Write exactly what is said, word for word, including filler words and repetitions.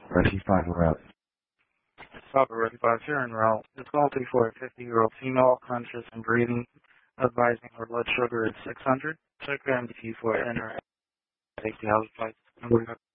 Rescue five route. Papa Rescue five, you're en route. This call to for a fifty-year-old female, conscious and breathing, advising her blood sugar is six hundred. Check her M D T for enter safety house flight.